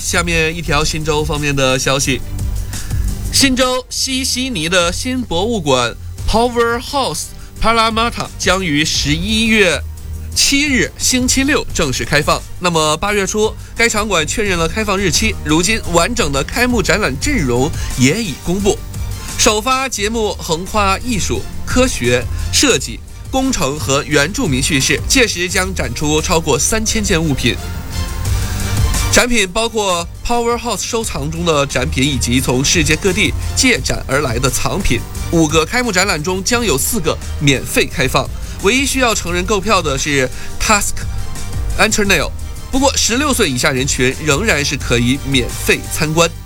下面一条新州方面的消息，新州西悉尼的新博物馆 Powerhouse Parramatta 将于11月7日星期六正式开放。那么8月初，该场馆确认了开放日期，如今完整的开幕展览阵容也已公布。首发节目横跨艺术、科学、设计、工程和原住民叙事，届时将展出超过3000件物品。展品包括 Powerhouse 收藏中的展品，以及从世界各地借展而来的藏品。5个开幕展览中将有4个免费开放，唯一需要成人购票的是 Task Anternail， 不过16岁以下人群仍然是可以免费参观。